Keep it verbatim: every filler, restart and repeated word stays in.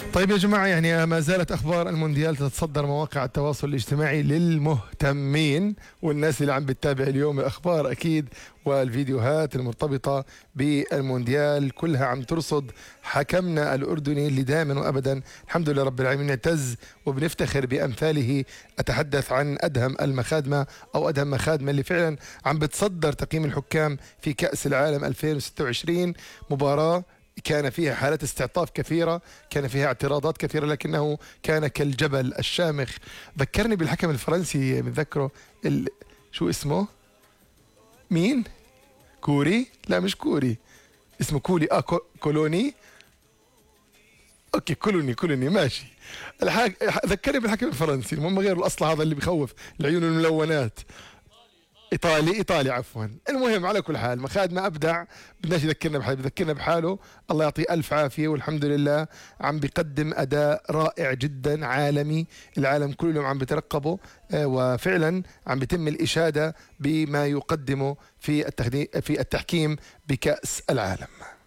طيب يا جماعة، يعني ما زالت أخبار المونديال تتصدر مواقع التواصل الاجتماعي للمهتمين والناس اللي عم بتتابع اليوم الأخبار أكيد، والفيديوهات المرتبطة بالمونديال كلها عم ترصد حكمنا الأردني اللي دائما وأبدا الحمد لله رب العالمين نعتز وبنفتخر بأمثاله. أتحدث عن أدهم المخادمة أو أدهم مخادمة اللي فعلا عم بتصدر تقييم الحكام في كأس العالم ألفين وستة وعشرين. مباراة كان فيها حالات استعطاف كثيرة، كان فيها اعتراضات كثيرة، لكنه كان كالجبل الشامخ. ذكرني بالحكم الفرنسي، بتذكره ال... شو اسمه؟ مين؟ كوري؟ لا مش كوري، اسمه كولي. اه كو... كولوني. اوكي كولوني كولوني ماشي. الحاج... ذكرني بالحكم الفرنسي، المهم غير الاصل هذا اللي بخوف، العيون الملونات. ايطالي ايطالي عفوا. المهم على كل حال مخادمه ابدع، بدناش يذكرنا بحاله، بذكرنا بحاله. الله يعطيه الف عافيه، والحمد لله عم بيقدم اداء رائع جدا عالمي، العالم كله عم بيترقبه. آه وفعلا عم بيتم الاشاده بما يقدمه في التخدي... في التحكيم بكاس العالم.